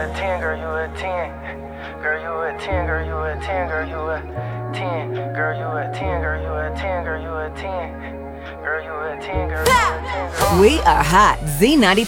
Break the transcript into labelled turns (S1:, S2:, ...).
S1: a 10, girl, you a 10. Girl, you a 10, girl, you a 10, girl, you a 10. Girl, you a 10, girl, you a 10, girl, you a 10. Girl, you a 10, girl, you a 10, girl.
S2: We are hot. Z95.